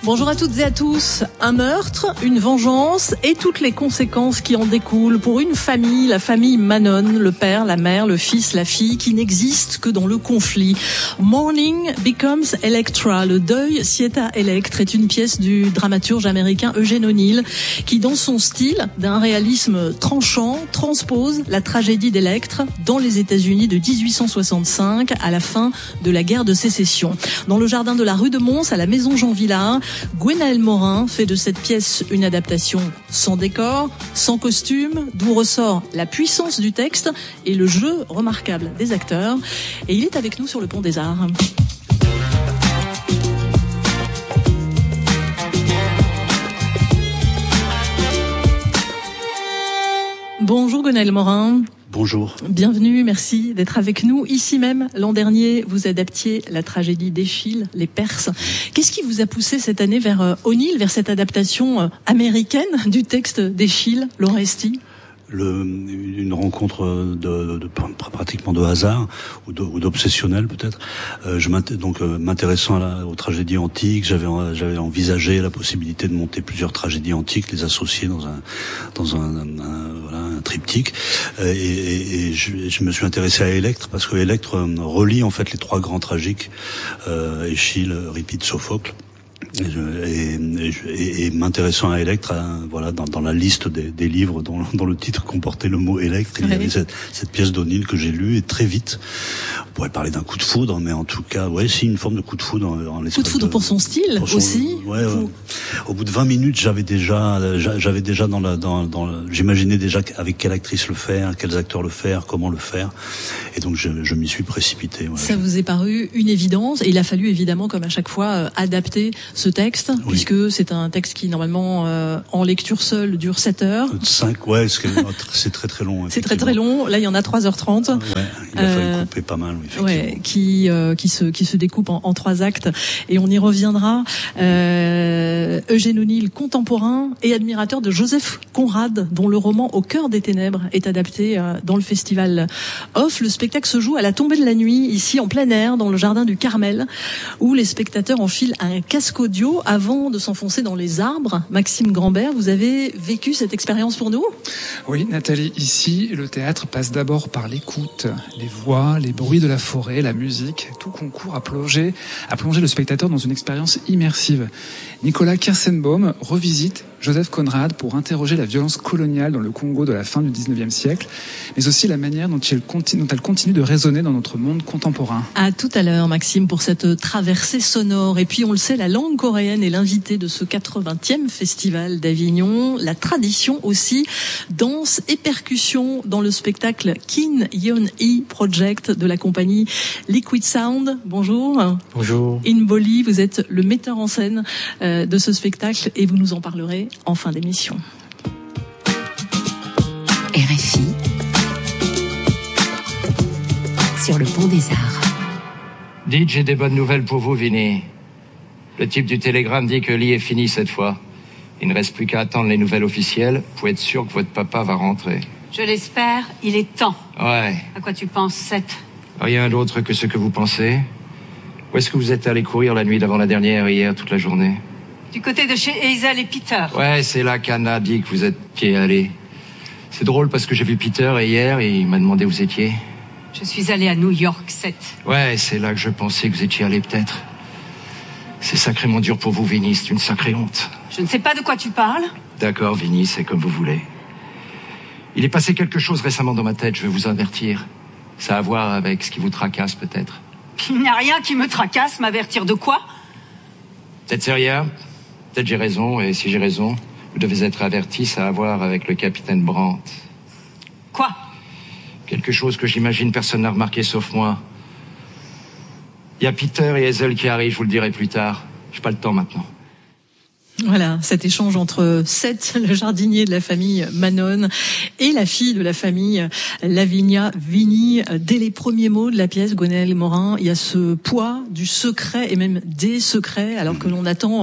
Bonjour à toutes et à tous. Un meurtre, une vengeance et toutes les conséquences qui en découlent pour une famille, la famille Manon, le père, la mère, le fils, la fille, qui n'existent que dans le conflit. Mourning becomes Electra. Le deuil Sieta Electre est une pièce du dramaturge américain Eugene O'Neill qui, dans son style d'un réalisme tranchant, transpose la tragédie d'Electre dans les États-Unis de 1865 à la fin de la guerre de sécession. Dans le jardin de la rue de Mons, à la maison Jean Villain, Gwenaël Morin fait de cette pièce une adaptation sans décor, sans costume, d'où ressort la puissance du texte et le jeu remarquable des acteurs. Et il est avec nous sur le Pont des Arts. Bonjour Gwenaël Morin. Bonjour. Bienvenue, merci d'être avec nous. Ici même, l'an dernier, vous adaptiez la tragédie d'Échille, les Perses. Qu'est-ce qui vous a poussé cette année vers O'Neill, vers cette adaptation américaine du texte d'Échille, l'Orestie ? Une rencontre pratiquement de hasard ou d'obsessionnel peut-être. M'intéressant aux tragédies antiques, j'avais envisagé la possibilité de monter plusieurs tragédies antiques, les associer dans un triptyque. Et je me suis intéressé à Electre parce que Electre relie en fait les trois grands tragiques, Échille, Euripide, Sophocle. Et m'intéressant à Electre, dans la liste des livres dont le titre comportait le mot Electre, il y avait cette pièce d'O'Neill que j'ai lue et très vite. On pourrait parler d'un coup de foudre, mais en tout cas, une forme de coup de foudre en coup de foudre pour son style aussi. Au bout de 20 minutes, j'imaginais déjà avec quelle actrice le faire, quels acteurs le faire, comment le faire, et donc je m'y suis précipité. Ça vous est paru une évidence, et il a fallu évidemment, comme à chaque fois, adapter ce texte, puisque c'est un texte qui normalement en lecture seule dure 7 heures. 5, c'est très très long. C'est très très long. Là, il y en a 3h30. Il a fallu couper pas mal. Qui se découpe en 3 actes, et on y reviendra. Eugene O'Neill, contemporain et admirateur de Joseph Conrad, dont le roman Au cœur des ténèbres est adapté dans le festival Off. Le spectacle se joue à la tombée de la nuit, ici en plein air, dans le jardin du Carmel, où les spectateurs enfilent un casque audio avant de s'enfoncer dans les arbres. Maxime Grambert, vous avez vécu cette expérience pour nous ? Oui, Nathalie, ici, le théâtre passe d'abord par l'écoute, les voix, les bruits de la forêt, la musique, tout concourt à plonger le spectateur dans une expérience immersive. Nicolas Kirsenbaum revisite Joseph Conrad pour interroger la violence coloniale dans le Congo de la fin du 19e siècle, mais aussi la manière dont elle continue de résonner dans notre monde contemporain. À tout à l'heure, Maxime, pour cette traversée sonore. Et puis, on le sait, la langue coréenne est l'invitée de ce 80e festival d'Avignon. La tradition aussi, danse et percussion dans le spectacle Kin Yeon-hee Project de la compagnie Liquid Sound. Bonjour. Bonjour. Inboli, vous êtes le metteur en scène de ce spectacle et vous nous en parlerez en fin d'émission. RFI sur le Pont des Arts. Dites, j'ai des bonnes nouvelles pour vous, Vinny. Le type du télégramme dit que Lee est fini cette fois. Il ne reste plus qu'à attendre les nouvelles officielles pour être sûr que votre papa va rentrer. Je l'espère, il est temps. Ouais. À quoi tu penses, Seth ? Rien d'autre que ce que vous pensez. Où est-ce que vous êtes allé courir la nuit d'avant la dernière, hier, toute la journée ? Du côté de chez Hazel et Peter. Ouais, c'est là qu'Anna dit que vous étiez allé. C'est drôle parce que j'ai vu Peter hier et il m'a demandé où vous étiez. Je suis allée à New York, Seth. Ouais, c'est là que je pensais que vous étiez allé peut-être. C'est sacrément dur pour vous, Vinny, c'est une sacrée honte. Je ne sais pas de quoi tu parles. D'accord, Vinny, c'est comme vous voulez. Il est passé quelque chose récemment dans ma tête, je veux vous avertir. Ça a à voir avec ce qui vous tracasse peut-être. Il n'y a rien qui me tracasse, m'avertir de quoi ? Peut-être c'est rien. Peut-être j'ai raison, et si j'ai raison, vous devez être averti, ça a à voir avec le capitaine Brandt. Quoi ? Quelque chose que j'imagine personne n'a remarqué sauf moi. Il y a Peter et Hazel qui arrivent, je vous le dirai plus tard. J'ai pas le temps maintenant. Voilà, cet échange entre Seth, le jardinier de la famille Manon, et la fille de la famille Lavinia Vinny. Dès les premiers mots de la pièce, Gwenaël Morin, il y a ce poids du secret et même des secrets, alors que l'on attend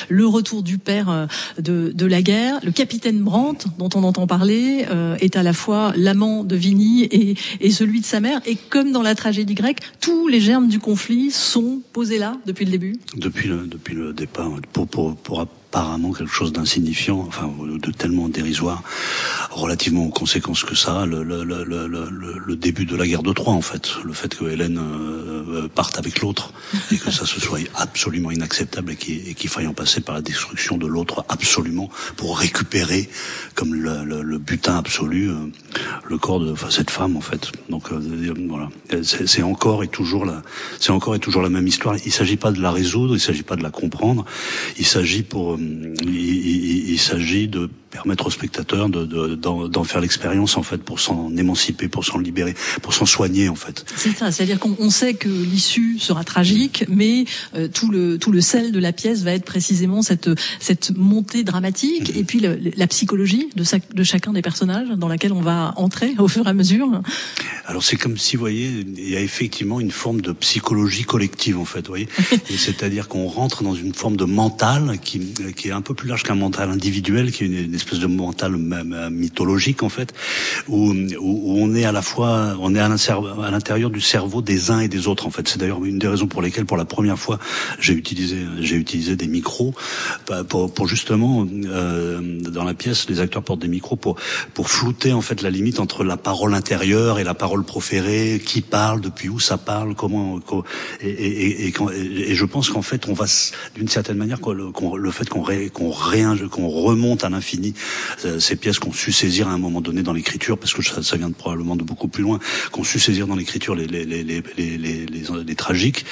le retour du père de la guerre. Le capitaine Brandt, dont on entend parler, est à la fois l'amant de Vigny et celui de sa mère. Et comme dans la tragédie grecque, tous les germes du conflit sont posés là depuis le début. Depuis le départ, pour apparemment quelque chose d'insignifiant, enfin de tellement dérisoire, relativement aux conséquences que ça a, le début de la guerre de Troie en fait, le fait que Hélène parte avec l'autre et que ça se soit absolument inacceptable et qu'il faille en passer par la destruction de l'autre absolument pour récupérer comme le butin absolu le corps de cette femme en fait. Donc voilà, c'est encore et toujours la même histoire. Il s'agit pas de la résoudre, il s'agit pas de la comprendre, il s'agit il s'agit de permettre aux spectateurs d'en faire l'expérience en fait, pour s'en émanciper, pour s'en libérer, pour s'en soigner en fait. C'est ça, c'est-à-dire qu'on sait que l'issue sera tragique, mais tout le sel de la pièce va être précisément cette montée dramatique et puis la psychologie de chacun des personnages dans laquelle on va entrer au fur et à mesure. Alors c'est comme si, vous voyez, il y a effectivement une forme de psychologie collective en fait, vous voyez. C'est-à-dire qu'on rentre dans une forme de mental qui est un peu plus large qu'un mental individuel, qui est une espèce de mental mythologique en fait, où on est à la fois, on est à l'intérieur du cerveau des uns et des autres en fait. C'est d'ailleurs une des raisons pour lesquelles, pour la première fois, j'ai utilisé des micros pour justement dans la pièce, les acteurs portent des micros pour flouter en fait la limite entre la parole intérieure et la parole proférée, qui parle, depuis où ça parle, comment et je pense qu'en fait on va d'une certaine manière le fait qu'on remonte à l'infini ces pièces qu'on su saisir à un moment donné dans l'écriture, parce que ça vient probablement de beaucoup plus loin, qu'on su saisir dans l'écriture les tragiques.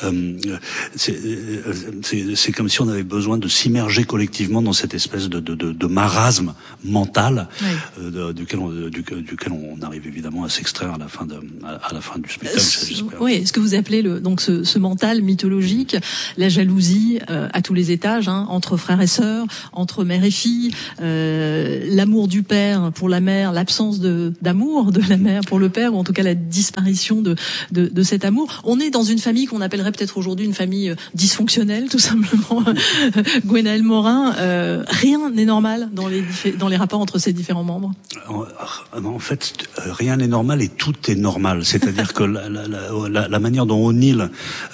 C'est comme si on avait besoin de s'immerger collectivement dans cette espèce de marasme mental, oui. duquel on arrive évidemment à s'extraire à la fin du spectacle. Oui, ce que vous appelez ce mental mythologique, la jalousie à tous les étages, entre frères et sœurs, entre mère et fille, l'amour du père pour la mère, l'absence d'amour de la mère pour le père, ou en tout cas la disparition de cet amour. On est dans une famille qu'on appellerait peut-être aujourd'hui une famille dysfonctionnelle, tout simplement. Gwenaëlle Morin, rien n'est normal dans les rapports entre ces différents membres. En fait, rien n'est normal et tout est normal. C'est-à-dire que la manière dont O'Neill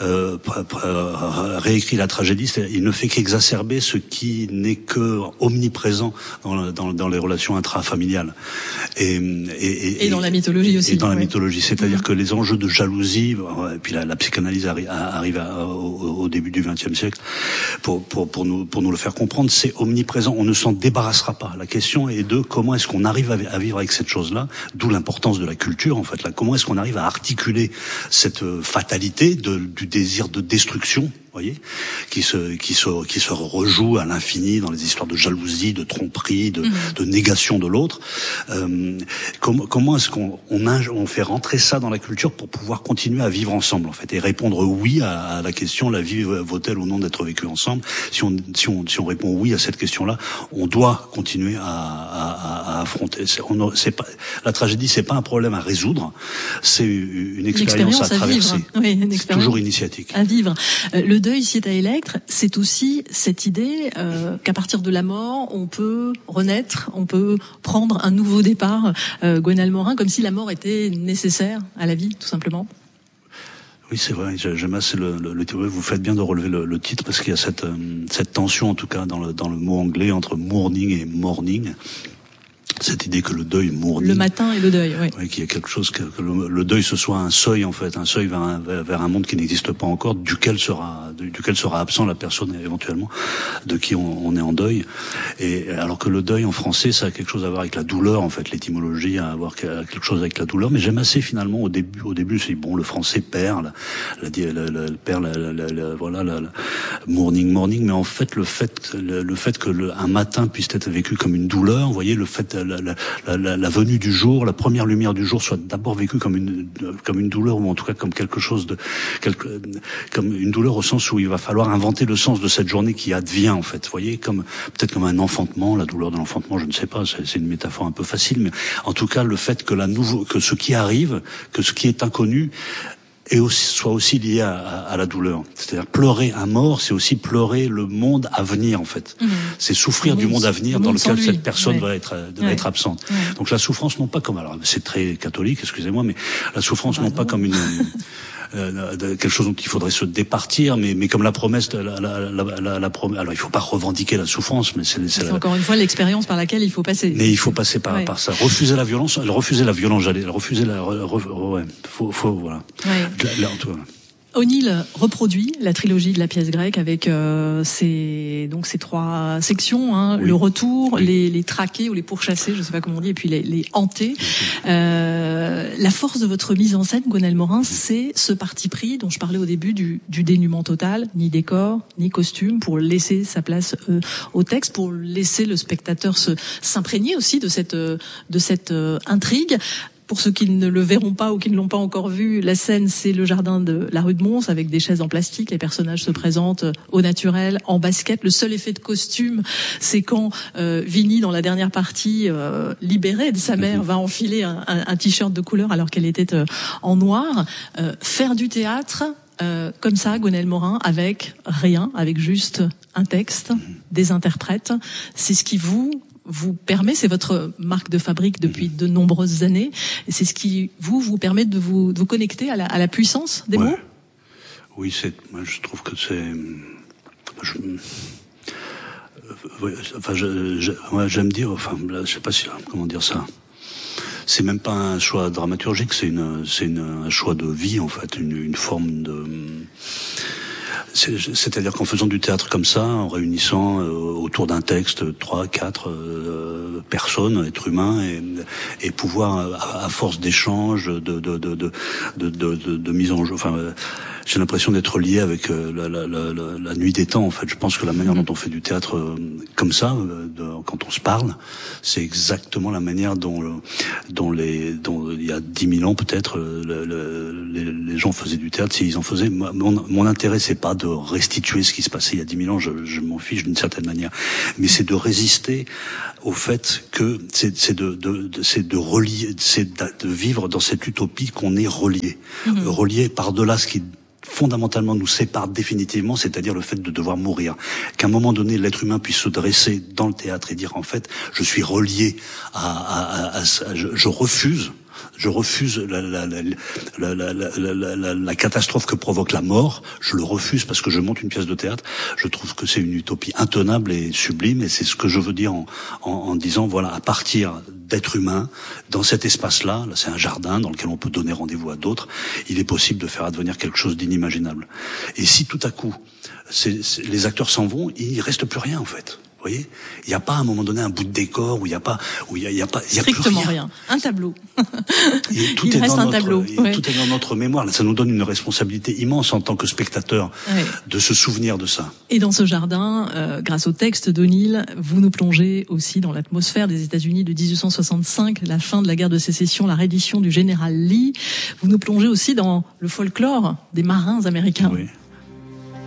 réécrit la tragédie, il ne fait qu'exacerber ce qui n'est que omniprésent dans les relations intrafamiliales et dans la mythologie aussi. Et dans la mythologie, c'est-à-dire que les enjeux de jalousie, et puis la psychanalyse arrive au début du XXe siècle pour nous le faire comprendre, c'est omniprésent. On ne s'en débarrassera pas. La question est de comment est-ce qu'on arrive à vivre avec cette chose-là, d'où l'importance de la culture en fait. Là, comment est-ce qu'on arrive à articuler cette fatalité du désir de destruction, voyez, qui se rejoue à l'infini dans les histoires de jalousie, de tromperie, de négation de l'autre. Comment est-ce qu'on fait rentrer ça dans la culture pour pouvoir continuer à vivre ensemble en fait, et répondre oui à la question, la vie vaut-elle ou non d'être vécue ensemble? Si on répond oui à cette question-là, on doit continuer à affronter. La tragédie, c'est pas un problème à résoudre, c'est une expérience à traverser. Oui, c'est toujours initiatique. À vivre. Le deuil, si à Electre, c'est aussi cette idée qu'à partir de la mort, on peut renaître, on peut prendre un nouveau départ. Gwenaëlle Morin, comme si la mort était nécessaire à la vie, tout simplement. Oui, c'est vrai. J'aime assez le titre. Vous faites bien de relever le titre, parce qu'il y a cette tension, en tout cas, dans le mot anglais, entre mourning et morning. Cette idée que le deuil mourning, le matin et le deuil, oui. Oui, qu'il y a quelque chose que le deuil ce soit un seuil en fait, un seuil vers un monde qui n'existe pas encore, duquel sera absent la personne éventuellement de qui on est en deuil. Et alors que le deuil en français, ça a quelque chose à voir avec la douleur en fait, l'étymologie a à voir quelque chose avec la douleur. Mais j'aime assez finalement au début, c'est bon, le français perd, voilà, mourning, mais en fait le fait que un matin puisse être vécu comme une douleur, vous voyez, le fait la venue du jour, la première lumière du jour soit d'abord vécue comme une douleur, ou en tout cas comme quelque chose comme une douleur au sens où il va falloir inventer le sens de cette journée qui advient en fait. Vous voyez, peut-être comme un enfantement, la douleur de l'enfantement, je ne sais pas, c'est une métaphore un peu facile, mais en tout cas le fait que ce qui arrive, que ce qui est inconnu soit aussi lié à la douleur. C'est-à-dire pleurer un mort, c'est aussi pleurer le monde à venir en fait. C'est souffrir du monde à venir dans lequel cette personne va être absente. Donc la souffrance non pas comme, alors c'est très catholique, excusez-moi, mais la souffrance non pas comme une quelque chose dont il faudrait se départir, mais comme la promesse, la promesse. Alors il faut pas revendiquer la souffrance, mais c'est encore une fois l'expérience par laquelle il faut passer. Mais il faut passer par ça. Refuser la violence, voilà. O'Neill reproduit la trilogie de la pièce grecque avec ces trois sections, le retour, les traqués ou les pourchassés, je sais pas comment on dit, et puis les hantés. La force de votre mise en scène, Gwenaëlle Morin, c'est ce parti pris dont je parlais au début du dénuement total, ni décor, ni costume, pour laisser sa place au texte, pour laisser le spectateur s'imprégner aussi de cette intrigue. Pour ceux qui ne le verront pas ou qui ne l'ont pas encore vu, la scène, c'est le jardin de la rue de Mons avec des chaises en plastique. Les personnages se présentent au naturel, en basket. Le seul effet de costume, c'est quand Vinnie, dans la dernière partie, libérée de sa mère, va enfiler un t-shirt de couleur alors qu'elle était en noir. Faire du théâtre comme ça, Gwenaëlle Morin, avec rien, avec juste un texte, des interprètes, c'est ce qui vous permet, c'est votre marque de fabrique depuis de nombreuses années, et c'est ce qui vous permet de vous connecter à la puissance des mots. Oui, moi je trouve que j'aime dire, je sais pas comment dire ça. C'est même pas un choix dramaturgique, c'est un choix de vie en fait, une forme de. C'est-à-dire qu'en faisant du théâtre comme ça, en réunissant autour d'un texte 3, 4 personnes, êtres humains, et pouvoir à force d'échanges, de mise en jeu, j'ai l'impression d'être lié avec la nuit des temps en fait. Je pense que la manière dont on fait du théâtre comme ça, quand on se parle, c'est exactement la manière dont il y a 10 000 ans peut-être les gens faisaient du théâtre. S'ils en faisaient, mon intérêt c'est pas de restituer ce qui se passait il y a 10 000 ans, je m'en fiche d'une certaine manière, mais c'est de résister au fait que c'est de relier, c'est de vivre dans cette utopie qu'on est relié, relié par-delà ce qui fondamentalement nous sépare définitivement, c'est-à-dire le fait de devoir mourir. Qu'à un moment donné, l'être humain puisse se dresser dans le théâtre et dire en fait, je suis relié je refuse la catastrophe que provoque la mort. Je le refuse parce que je monte une pièce de théâtre. Je trouve que c'est une utopie intenable et sublime, et c'est ce que je veux dire en disant, voilà, à partir d'être humain, dans cet espace-là, là c'est un jardin dans lequel on peut donner rendez-vous à d'autres, il est possible de faire advenir quelque chose d'inimaginable. Et si tout à coup, les acteurs s'en vont, il reste plus rien en fait. Vous voyez, il n'y a pas à un moment donné un bout de décor où il y a strictement plus rien. Un tableau. Tout est dans notre mémoire. Là, ça nous donne une responsabilité immense en tant que spectateur de se souvenir de ça. Et dans ce jardin, grâce au texte d'O'Neill, vous nous plongez aussi dans l'atmosphère des États-Unis de 1865, la fin de la guerre de sécession, la reddition du général Lee. Vous nous plongez aussi dans le folklore des marins américains. Oui.